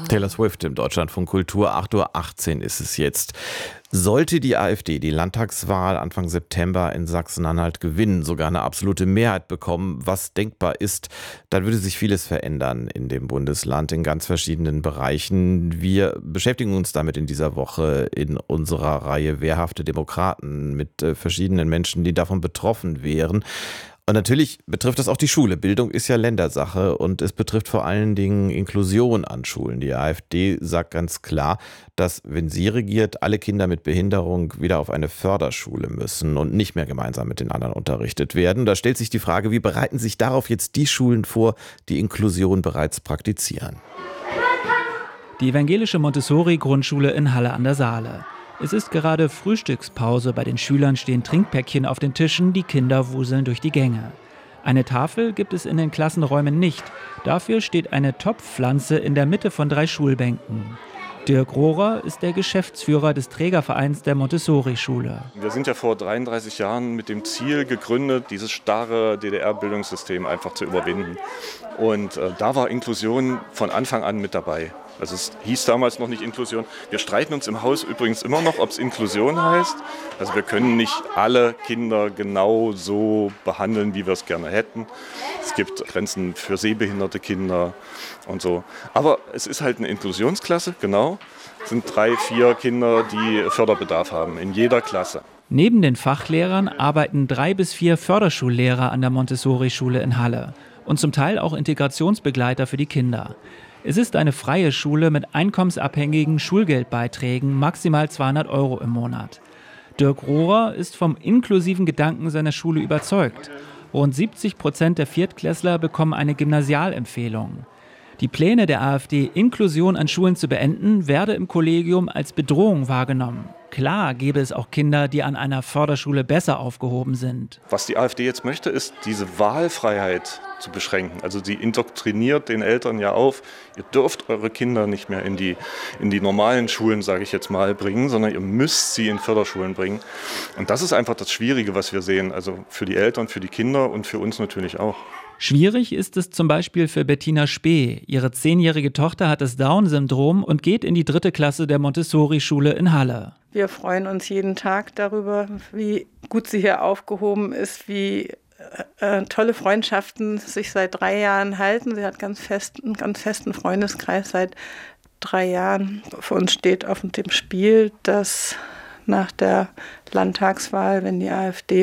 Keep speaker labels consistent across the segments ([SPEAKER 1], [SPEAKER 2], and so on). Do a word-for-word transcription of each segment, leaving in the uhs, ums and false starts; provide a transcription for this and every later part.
[SPEAKER 1] Taylor Swift im Deutschlandfunk Kultur, acht Uhr achtzehn ist es jetzt. Sollte die AfD die Landtagswahl Anfang September in Sachsen-Anhalt gewinnen, sogar eine absolute Mehrheit bekommen, was denkbar ist, dann würde sich vieles verändern in dem Bundesland in ganz verschiedenen Bereichen. Wir beschäftigen uns damit in dieser Woche in unserer Reihe Wehrhafte Demokraten mit äh, verschiedenen Menschen, die davon betroffen wären. Und natürlich betrifft das auch die Schule. Bildung ist ja Ländersache und es betrifft vor allen Dingen Inklusion an Schulen. Die AfD sagt ganz klar, dass, wenn sie regiert, alle Kinder mit Behinderung wieder auf eine Förderschule müssen und nicht mehr gemeinsam mit den anderen unterrichtet werden. Da stellt sich die Frage, wie bereiten sich darauf jetzt die Schulen vor, die Inklusion bereits praktizieren?
[SPEAKER 2] Die evangelische Montessori-Grundschule in Halle an der Saale. Es ist gerade Frühstückspause, bei den Schülern stehen Trinkpäckchen auf den Tischen, die Kinder wuseln durch die Gänge. Eine Tafel gibt es in den Klassenräumen nicht, dafür steht eine Topfpflanze in der Mitte von drei Schulbänken. Dirk Rohrer ist der Geschäftsführer des Trägervereins der Montessori-Schule.
[SPEAKER 3] Wir sind ja vor dreiunddreißig Jahren mit dem Ziel gegründet, dieses starre D D R-Bildungssystem einfach zu überwinden. Und äh, da war Inklusion von Anfang an mit dabei. Also es hieß damals noch nicht Inklusion. Wir streiten uns im Haus übrigens immer noch, ob es Inklusion heißt. Also wir können nicht alle Kinder genau so behandeln, wie wir es gerne hätten. Es gibt Grenzen für sehbehinderte Kinder und so. Aber es ist halt eine Inklusionsklasse, genau. Es sind drei, vier Kinder, die Förderbedarf haben, in jeder Klasse.
[SPEAKER 2] Neben den Fachlehrern arbeiten drei bis vier Förderschullehrer an der Montessori-Schule in Halle und zum Teil auch Integrationsbegleiter für die Kinder. Es ist eine freie Schule mit einkommensabhängigen Schulgeldbeiträgen, maximal zweihundert Euro im Monat. Dirk Rohrer ist vom inklusiven Gedanken seiner Schule überzeugt. Rund siebzig Prozent der Viertklässler bekommen eine Gymnasialempfehlung. Die Pläne der AfD, Inklusion an Schulen zu beenden, werde im Kollegium als Bedrohung wahrgenommen. Klar gäbe es auch Kinder, die an einer Förderschule besser aufgehoben sind.
[SPEAKER 3] Was die AfD jetzt möchte, ist diese Wahlfreiheit zu beschränken. Also sie indoktriniert den Eltern ja auf, ihr dürft eure Kinder nicht mehr in die, in die normalen Schulen, sage ich jetzt mal, bringen, sondern ihr müsst sie in Förderschulen bringen. Und das ist einfach das Schwierige, was wir sehen. Also für die Eltern, für die Kinder und für uns natürlich auch.
[SPEAKER 2] Schwierig ist es zum Beispiel für Bettina Spee. Ihre zehnjährige Tochter hat das Down-Syndrom und geht in die dritte Klasse der Montessori-Schule in Halle.
[SPEAKER 4] Wir freuen uns jeden Tag darüber, wie gut sie hier aufgehoben ist, wie äh, tolle Freundschaften sich seit drei Jahren halten. Sie hat ganz fest, einen ganz festen Freundeskreis seit drei Jahren. Für uns steht auf dem Spiel, dass nach der Landtagswahl, wenn die AfD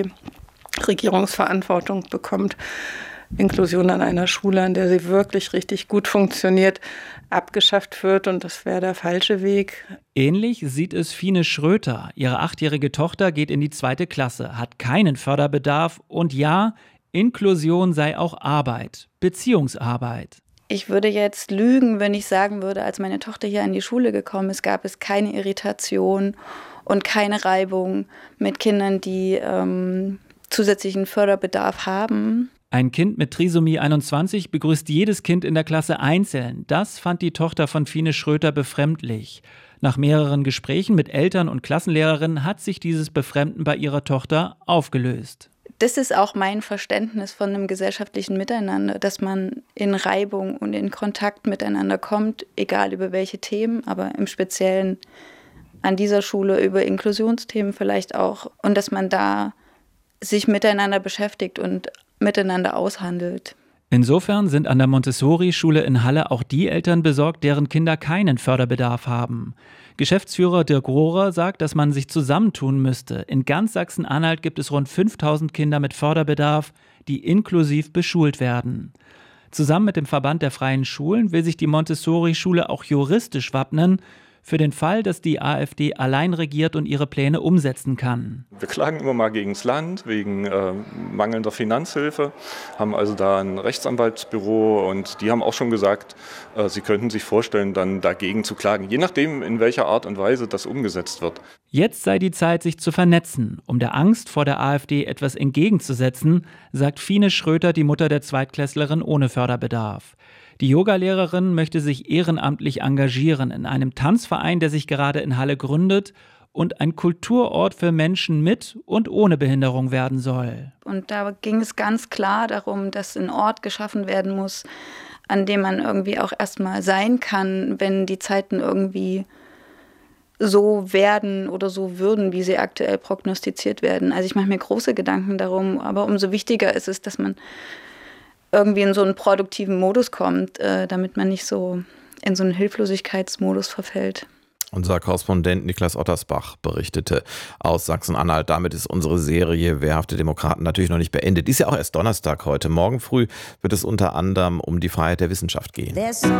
[SPEAKER 4] Regierungsverantwortung bekommt, Inklusion an einer Schule, an der sie wirklich richtig gut funktioniert, abgeschafft wird, und das wäre der falsche Weg.
[SPEAKER 2] Ähnlich sieht es Fine Schröter. Ihre achtjährige Tochter geht in die zweite Klasse, hat keinen Förderbedarf und ja, Inklusion sei auch Arbeit, Beziehungsarbeit.
[SPEAKER 5] Ich würde jetzt lügen, wenn ich sagen würde, als meine Tochter hier an die Schule gekommen ist, gab es keine Irritation und keine Reibung mit Kindern, die ähm, zusätzlichen Förderbedarf haben.
[SPEAKER 2] Ein Kind mit Trisomie einundzwanzig begrüßt jedes Kind in der Klasse einzeln. Das fand die Tochter von Fine Schröter befremdlich. Nach mehreren Gesprächen mit Eltern und Klassenlehrerinnen hat sich dieses Befremden bei ihrer Tochter aufgelöst.
[SPEAKER 5] Das ist auch mein Verständnis von einem gesellschaftlichen Miteinander, dass man in Reibung und in Kontakt miteinander kommt, egal über welche Themen, aber im Speziellen an dieser Schule über Inklusionsthemen vielleicht auch. Und dass man da sich miteinander beschäftigt und miteinander aushandelt.
[SPEAKER 2] Insofern sind an der Montessori-Schule in Halle auch die Eltern besorgt, deren Kinder keinen Förderbedarf haben. Geschäftsführer Dirk Rohrer sagt, dass man sich zusammentun müsste. In ganz Sachsen-Anhalt gibt es rund fünftausend Kinder mit Förderbedarf, die inklusiv beschult werden. Zusammen mit dem Verband der freien Schulen will sich die Montessori-Schule auch juristisch wappnen, für den Fall, dass die AfD allein regiert und ihre Pläne umsetzen kann.
[SPEAKER 3] Wir klagen immer mal gegen das Land wegen äh, mangelnder Finanzhilfe, haben also da ein Rechtsanwaltsbüro und die haben auch schon gesagt, äh, sie könnten sich vorstellen, dann dagegen zu klagen, je nachdem, in welcher Art und Weise das umgesetzt wird.
[SPEAKER 2] Jetzt sei die Zeit, sich zu vernetzen, um der Angst vor der AfD etwas entgegenzusetzen, sagt Fine Schröter, die Mutter der Zweitklässlerin ohne Förderbedarf. Die Yogalehrerin möchte sich ehrenamtlich engagieren in einem Tanzverein, der sich gerade in Halle gründet und ein Kulturort für Menschen mit und ohne Behinderung werden soll.
[SPEAKER 5] Und da ging es ganz klar darum, dass ein Ort geschaffen werden muss, an dem man irgendwie auch erstmal sein kann, wenn die Zeiten irgendwie so werden oder so würden, wie sie aktuell prognostiziert werden. Also ich mache mir große Gedanken darum, aber umso wichtiger ist es, dass man irgendwie in so einen produktiven Modus kommt, äh, damit man nicht so in so einen Hilflosigkeitsmodus verfällt.
[SPEAKER 1] Unser Korrespondent Niklas Ottersbach berichtete aus Sachsen-Anhalt. Damit ist unsere Serie Wehrhafte Demokraten natürlich noch nicht beendet. Ist ja auch erst Donnerstag heute. Morgen früh wird es unter anderem um die Freiheit der Wissenschaft gehen.